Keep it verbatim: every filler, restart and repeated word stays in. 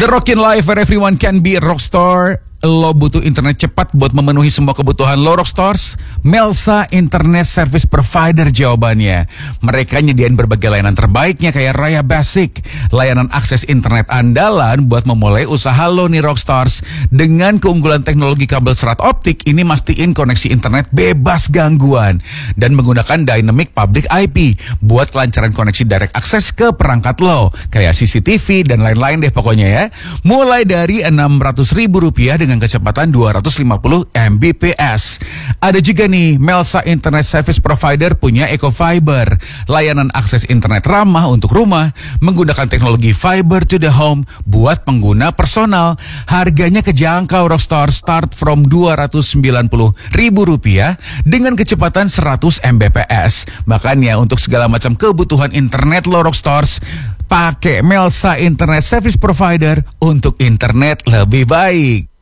The Rockin' Life where everyone can be a rockstar. Lo butuh internet cepat buat memenuhi semua kebutuhan lo rockstars? Melsa Internet Service Provider jawabannya. Mereka nyediain berbagai layanan terbaiknya kayak Raya Basic, layanan akses internet andalan buat memulai usaha lo nih rockstars. Dengan keunggulan teknologi kabel serat optik, ini mastiin koneksi internet bebas gangguan dan menggunakan Dynamic Public I P buat kelancaran koneksi direct akses ke perangkat lo, kayak C C T V dan lain-lain deh pokoknya ya. Mulai dari enam ratus ribu rupiah dengan kecepatan dua ratus lima puluh megabit per second. Ada juga nih Melsa Internet Service Provider punya Eco Fiber, layanan akses internet ramah untuk rumah menggunakan teknologi fiber to the home buat pengguna personal. Harganya kejangkau rockstar, start from dua ratus sembilan puluh ribu rupiah dengan kecepatan seratus megabit per second. Makanya untuk segala macam kebutuhan internet lo rockstars, pakai Melsa Internet Service Provider untuk internet lebih baik.